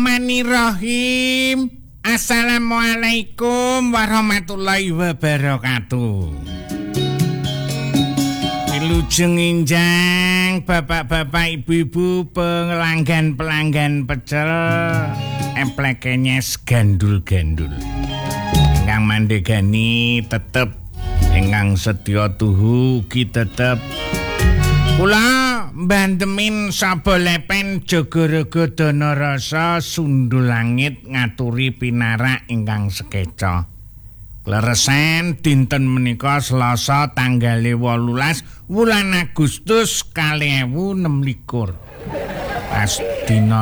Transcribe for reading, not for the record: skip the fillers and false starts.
Bismillahirrahmanirrahim. Assalamualaikum warahmatullahi wabarakatuh. Wilujeng injang bapak-bapak ibu-ibu pelanggan-pelanggan pecel emplekenyes gandul-gandul. Ingkang mandegani tetep, ingkang setya tuhu ugi tetep. Kula mbantemin sapa lepen jaga-raga dana rasa sundul langit ngaturi pinarak ingkang sekeca. Leresan dinten menika Selasa tanggal 18 wulan Agustus 2026. Pas dina